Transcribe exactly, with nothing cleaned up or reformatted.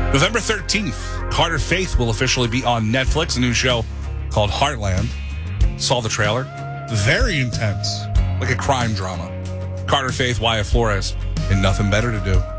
November thirteenth, Carter Faith will officially be on Netflix, a new show called Heartland. Saw the trailer. Very intense, like a crime drama. Carter Faith, Wyatt Flores, and Nothing Better to Do.